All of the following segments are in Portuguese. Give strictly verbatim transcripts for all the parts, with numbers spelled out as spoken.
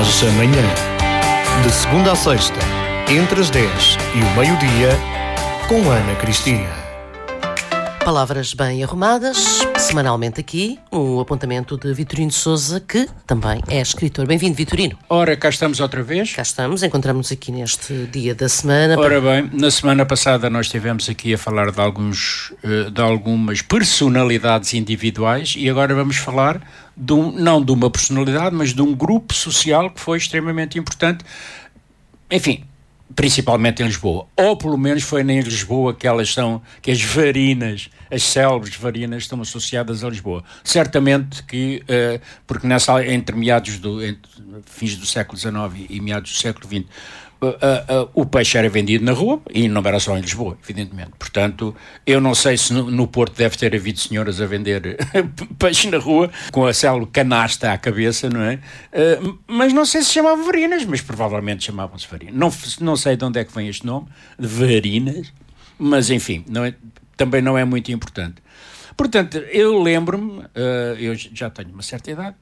Faz amanhã. De segunda a sexta, entre as dez e o meio-dia, com Ana Cristina. Palavras bem arrumadas, semanalmente aqui, o apontamento de Vitorino Sousa, que também é escritor. Bem-vindo, Vitorino. Ora, cá estamos outra vez. Cá estamos, encontramos-nos aqui neste dia da semana. Ora bem, na semana passada nós estivemos aqui a falar de, alguns, de algumas personalidades individuais e agora vamos falar, de um, não de uma personalidade, mas de um grupo social que foi extremamente importante, enfim, principalmente em Lisboa, ou pelo menos foi em Lisboa que elas são, que as varinas, as célebres varinas estão associadas a Lisboa. Certamente que, uh, porque nessa, entre meados do, entre fins do século dezenove e meados do século vinte, uh, uh, uh, o peixe era vendido na rua e não era só em Lisboa, evidentemente. Portanto, eu não sei se no, no Porto deve ter havido senhoras a vender peixe na rua, com a célebre canasta à cabeça, não é? Uh, mas não sei se chamavam varinas, mas provavelmente chamavam-se varinas. Não, não sei de onde é que vem este nome, de varinas, mas enfim, não é, também não é muito importante. Portanto, eu lembro-me, uh, eu já tenho uma certa idade,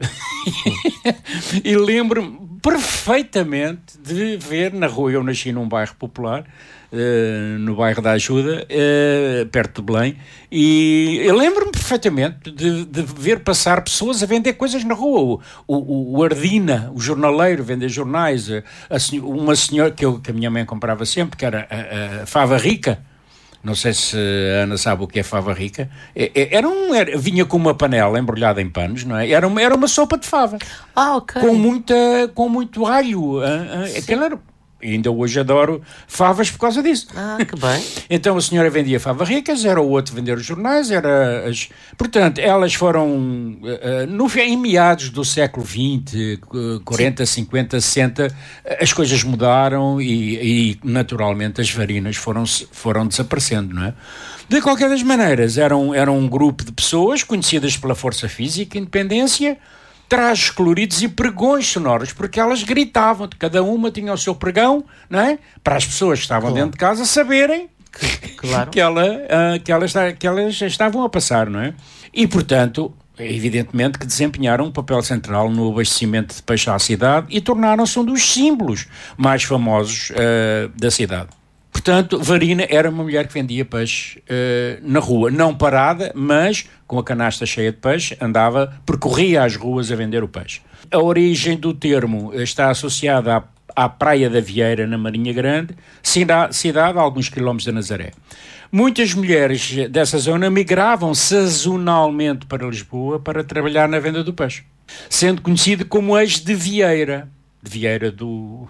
e lembro-me perfeitamente de ver na rua, eu nasci num bairro popular, uh, no bairro da Ajuda, uh, perto de Belém, e eu lembro-me perfeitamente de, de ver passar pessoas a vender coisas na rua. O, o, o Ardina, o jornaleiro, vender jornais, a, a, uma senhora que, eu, que a minha mãe comprava sempre, que era a, a Fava Rica. Não sei se a Ana sabe o que é fava rica. Era um, era, vinha com uma panela embrulhada em panos, não é? Era uma, era uma sopa de fava. Ah, ok. Com, muita, com muito alho. Aquilo era... Ainda hoje adoro favas por causa disso. Ah, que bem. Então a senhora vendia favas ricas, era o outro vender os jornais, era as... Portanto, elas foram, uh, no, em meados do século vinte, quarenta, Sim. cinquenta, sessenta, as coisas mudaram e, e naturalmente as varinas foram, foram desaparecendo, não é? De qualquer das maneiras, eram, eram um grupo de pessoas conhecidas pela força física, independência, trajes coloridos e pregões sonoros, porque elas gritavam, cada uma tinha o seu pregão, não é? Para as pessoas que estavam claro. dentro de casa saberem claro. que, ela, uh, que, elas, que elas estavam a passar, não é? E, portanto, evidentemente que desempenharam um papel central no abastecimento de peixe à cidade e tornaram-se um dos símbolos mais famosos uh, da cidade. Portanto, Varina era uma mulher que vendia peixe uh, na rua, não parada, mas com a canasta cheia de peixe, andava, percorria as ruas a vender o peixe. A origem do termo está associada à, à Praia da Vieira, na Marinha Grande, cidade, cidade a alguns quilómetros de Nazaré. Muitas mulheres dessa zona migravam sazonalmente para Lisboa para trabalhar na venda do peixe, sendo conhecido como as de Vieira, de Vieira do...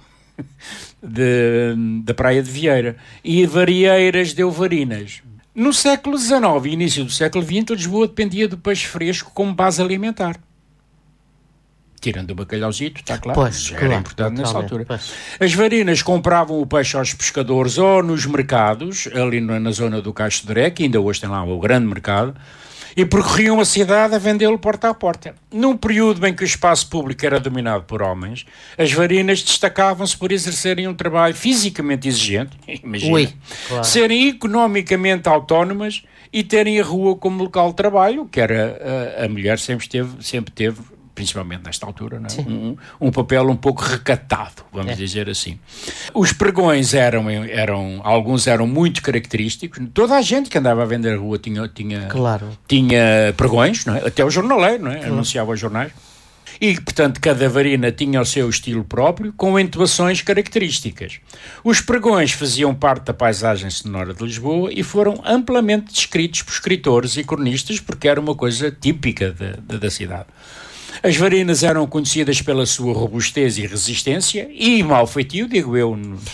De, da Praia de Vieira, e Varieiras deu Varinas. No século dezenove e início do século vinte, Lisboa dependia do peixe fresco como base alimentar. Tirando o bacalhauzito, está claro, pois, já claro, era importante nessa altura. Pois. As varinas compravam o peixe aos pescadores ou nos mercados, ali na zona do Caixo de Dré, que ainda hoje tem lá o grande mercado, e percorriam a cidade a vendê-lo porta a porta. Num período em que o espaço público era dominado por homens, as varinas destacavam-se por exercerem um trabalho fisicamente exigente, imagina, Ui, claro. serem economicamente autónomas e terem a rua como local de trabalho, que era a, a mulher sempre teve, sempre teve, principalmente nesta altura, não é? um, um papel um pouco recatado, vamos é. dizer assim. Os pregões eram, eram, alguns eram muito característicos, toda a gente que andava a vender a rua tinha, tinha, claro. tinha pregões, não é? Até o jornaleiro, não é? Claro. Anunciava os jornais. E, portanto, cada varina tinha o seu estilo próprio, com entoações características. Os pregões faziam parte da paisagem sonora de Lisboa e foram amplamente descritos por escritores e cronistas, porque era uma coisa típica de, de, da cidade. As varinas eram conhecidas pela sua robustez e resistência e mau feitio, digo eu,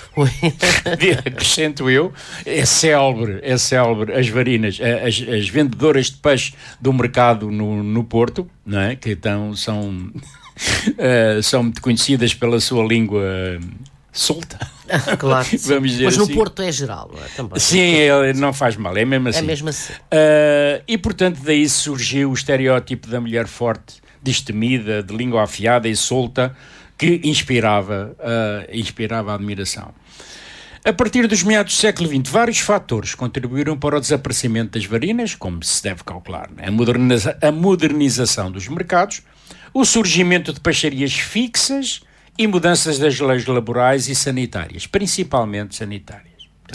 acrescento eu, é célebre, é célebre as varinas, as, as vendedoras de peixe do mercado no, no Porto, não é? Que então são, uh, são muito conhecidas pela sua língua solta. Claro, vamos dizer mas no assim. Porto é geral, não é? Também. Sim, ele não faz mal, é mesmo assim. É mesmo assim. Uh, e, portanto, daí surgiu o estereótipo da mulher forte, destemida, de língua afiada e solta, que inspirava, uh, inspirava a admiração. A partir dos meados do século vinte, vários fatores contribuíram para o desaparecimento das varinas, como se deve calcular, né? a, moderniza- a modernização dos mercados, o surgimento de peixarias fixas e mudanças das leis laborais e sanitárias, principalmente sanitárias.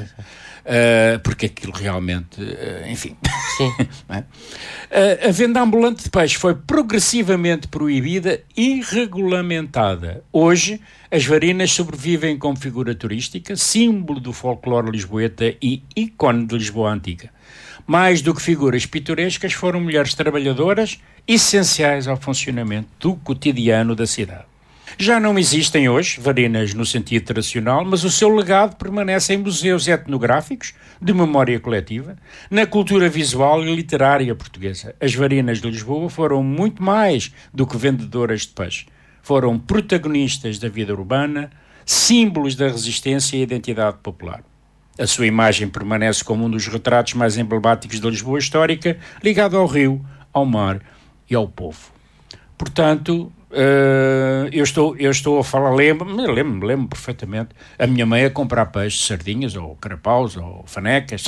Uh, porque aquilo realmente, uh, enfim. Sim. Não é? uh, a venda ambulante de peixe foi progressivamente proibida e regulamentada. Hoje, as varinas sobrevivem como figura turística, símbolo do folclore lisboeta e ícone de Lisboa Antiga. Mais do que figuras pitorescas, foram mulheres trabalhadoras essenciais ao funcionamento do cotidiano da cidade. Já não existem hoje varinas no sentido tradicional, mas o seu legado permanece em museus etnográficos de memória coletiva, na cultura visual e literária portuguesa. As varinas de Lisboa foram muito mais do que vendedoras de peixe. Foram protagonistas da vida urbana, símbolos da resistência e identidade popular. A sua imagem permanece como um dos retratos mais emblemáticos da Lisboa histórica, ligado ao rio, ao mar e ao povo. Portanto, uh, eu, estou, eu estou a falar, lembro-me, lembro-me, lembro-me perfeitamente, a minha mãe a comprar peixe, sardinhas, ou carapaus, ou fanecas,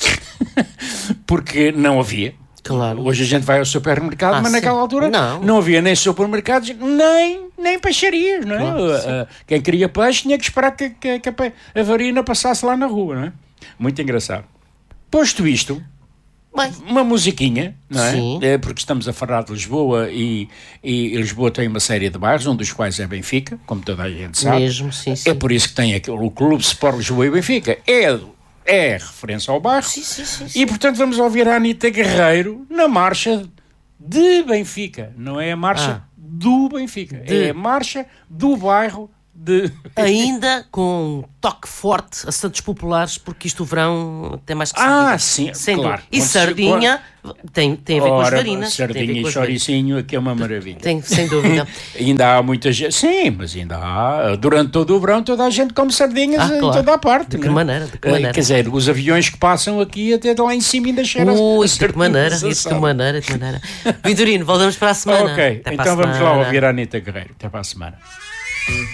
porque não havia. Claro. Hoje a gente vai ao supermercado, ah, mas sim. naquela altura não. não havia nem supermercados, nem, nem peixarias, não é? Claro, uh, uh, quem queria peixe tinha que esperar que, que, que a, a varina passasse lá na rua, não é? Muito engraçado. Posto isto, Bem. uma musiquinha, não é? Sim. É porque estamos a falar de Lisboa e, e Lisboa tem uma série de bairros, um dos quais é Benfica, como toda a gente sabe. Mesmo, sim, sim. É por isso que tem aquele, o Clube Sport Lisboa e Benfica. É, é referência ao bairro. Sim, sim, sim, sim. E, portanto, vamos ouvir a Anita Guerreiro na marcha de Benfica. Não é a marcha Ah. do Benfica. De... É a marcha do bairro de... Ainda com um toque forte a Santos Populares, porque isto o verão tem mais que Ah, sentido. sim, Sem claro. dúvida. E Quando sardinha tem, tem a ver com as Ora, varinas. Tem a ver sardinha com e as varinas. choricinho, aqui é uma maravilha. Tem, sem dúvida. Ainda há muita gente, sim, mas ainda há, durante todo o verão, toda a gente come sardinhas Ah, em claro. toda a parte. De que não é? maneira, de que Eh, maneira. Quer dizer, os aviões que passam aqui até de lá em cima ainda cheiram a Ui, de sardinhas que maneira, assadas. de que maneira, de que maneira. Vitorino, voltamos para a semana. Ok, Até para então a vamos semana. lá ouvir a Anita Guerreiro. Até para a semana.